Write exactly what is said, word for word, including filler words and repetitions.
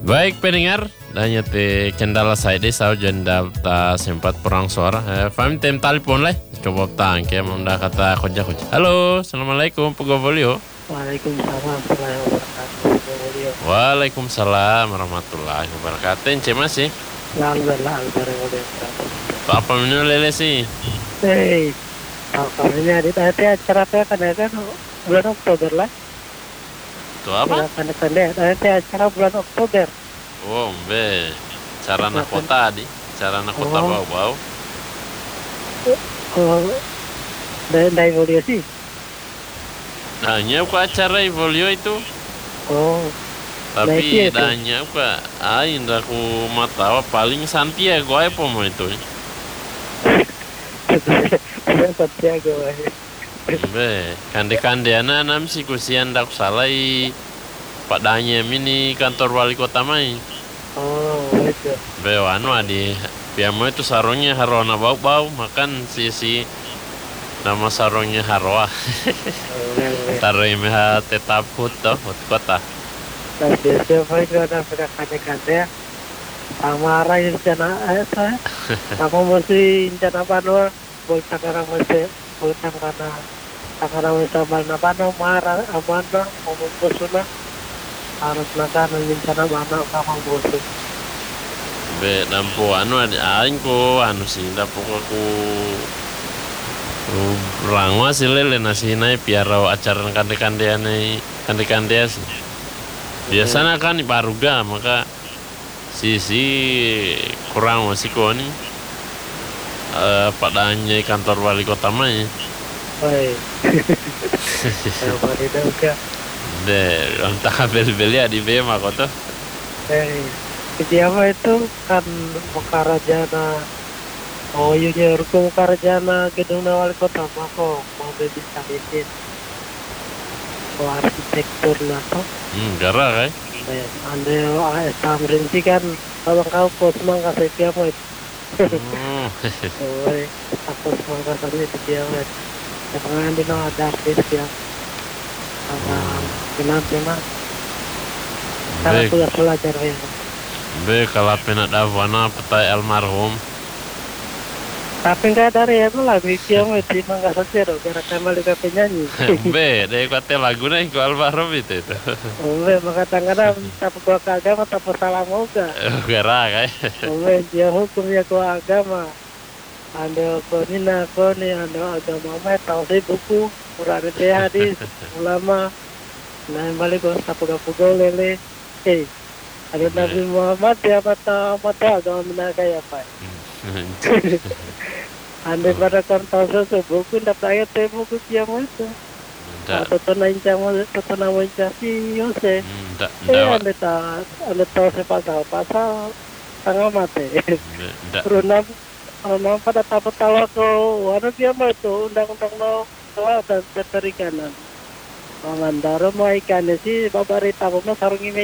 Baik pendengar, dahnya te kendala saya deh sao jendal ta sempat perang suara. Eh, Faham tem telepon lah. Coba tang ya munda kata koja koja. Halo, assalamualaikum Pugovolio. Waalaikumsalam warahmatullahi wabarakatuh. Waalaikumsalam warahmatullahi wabarakatuh. Ence masih. Alhamdulillah, alhamdulillah. Apa menu lele sih? Hei, kalau ini ada tadi acara apa kan ya kan bulan Oktober lah. Itu apa? Kan kan ya tadi acara bulan Oktober. Oh, be. Cara nak kota di, cara nak kota Oh. bau-bau. Oh, dari dari mulia sih. Dahnya aku acara Evolio itu. Oh, Tapi Baik, iya, tuh. dahnya aku ain aku matawa paling Santiago apa mau itu. Bulan Santiago. Be, kande-kande anak nam si kusian dak salai Pak Danya ini kantor wali kota mai. Oh, itu. Be anu adi piamo itu sarungnya harona bau-bau makan si si nama sarungnya haroa. Taruh imah tetap hut toh hut kota. Dan biasa paling kalau ada kan kan ya. Sama arah yang rencana eh saya. Sama mesti rencana apa doang. Boleh karena mesti boleh karena karena mesti mana mana marah amana ngomong bosuna harus makan rencana mana kamu bosu. Be dampo anu adi aing ko anu sih dampo aku rangwa sih lele nasi nai piara acara kande-kande anai kande-kande sih. Biasanya kan di Paruga maka si si kurang masih kau ni eh padanya kantor wali kota mai. Oi. Apa itu juga. De entah beli-beli di B mah kau tuh. Eh, ketiapa itu kan Mekarajana. Oh iya ya, Ruko Mekarajana gedung wali kota mako mau bisa bikin. Oh, arsitektur nato. Hmm, gara kan? Anda A S Tamrin sih kan kalau kau pos mangga saya tiap mau Oh, oh aku mangga sana itu dia mau jangan di no ada artis ya sama kenapa mah karena Baik. sudah belajar ya Be kalau penak dawana petai almarhum. tapi nggak ada ya itu lagu dia mau di mangga saja dong karena kembali ke penyanyi Be, dari kate lagu nih ku almarhum itu itu. oh maka kadang-kadang tapi gua ke agama tapi salah mau gak Gara kan? oh dia hukumnya ke agama. Anda kau ni nak kau ni anda agama mai tahu sih buku Quran itu hadis ulama nah balik kau sapu gapu lele eh ada Nabi Muhammad dia kata mata agama mana kayak apa anda pada kan tahu sih buku dapat ayat teh buku kiamat itu Ndak, atau tunain cama atau tunain casi yose ndak, eh ndak, anda tahu anda tahu sih pasal pasal tengah mati ndak. Karena Ano pada tapo tawa ko ano dia mo ito undang-undang no tawa dan perikanan. Mamandaro mo ikan si babarita mo sarung ini